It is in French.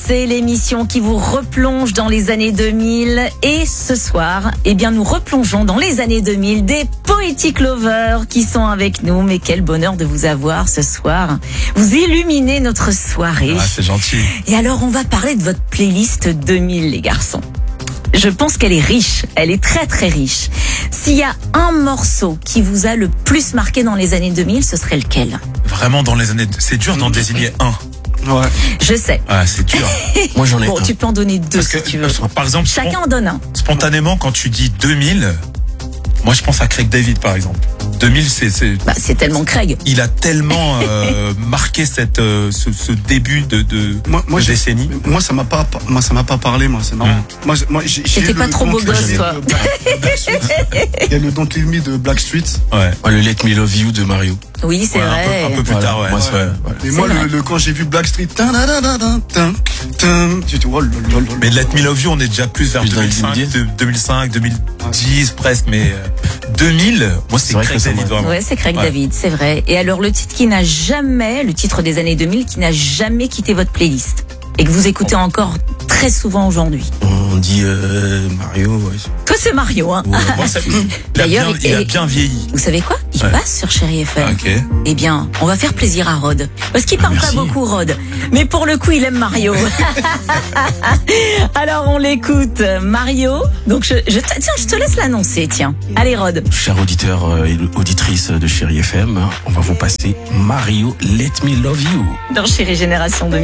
c'est l'émission qui vous replonge dans les années 2000. Et ce soir, nous replongeons dans les années 2000 des Poetic Lovers qui sont avec nous. Mais quel bonheur de vous avoir ce soir. Vous illuminez notre soirée. Ah, c'est gentil. Et alors, on va parler de votre playlist 2000, les garçons. Je pense qu'elle est riche, elle est très très riche. S'il y a un morceau qui vous a le plus marqué dans les années 2000, ce serait lequel ? Vraiment dans les années... C'est dur d'en désigner un. Ouais. Je sais. Ah, c'est dur. Moi j'en ai Bon, un. tu peux en donner deux Parce si que, tu veux. par exemple, Chacun en donne un. spontanément, quand tu dis 2000, moi je pense à Craig David par exemple. 2000, C'est tellement Craig. il a tellement marqué ce début de décennie. Moi ça m'a pas parlé, moi, c'est marrant. J'ai T'étais pas trop beau gosse, toi. Il y a le Don't Leave Me de Blackstreet. Ouais. Le Let Me Love You de Mario. Oui, c'est Ouais, vrai. un peu plus tard, ouais. Moi, Et moi, vrai. quand j'ai vu Blackstreet, tu vois, Mais Let Me Love You, on est déjà plus vers Plus dans les 2005, 2010 presque, mais 2000, moi c'est vrai Craig que ça David m'a- vraiment. Ouais, c'est Craig Ouais. David, c'est vrai. Et alors, le titre le titre des années 2000 qui n'a jamais quitté votre playlist et que vous écoutez encore très souvent aujourd'hui. On dit Mario, ouais. Toi, c'est Mario, hein. Ouais. Moi, ça- D'ailleurs, il a bien vieilli. Vous savez quoi ? Il Ouais. passe sur Chérie FM. Ok. Eh bien, on va faire plaisir à Rod. Parce qu'il parle pas Merci. beaucoup, Rod. Mais pour le coup, il aime Mario. Alors, on l'écoute. Mario. Donc, tiens, je te laisse l'annoncer, tiens. Allez, Rod. Chers auditeurs et auditrices de Chérie FM, on va vous passer Mario Let Me Love You. Dans Chérie Génération 2000.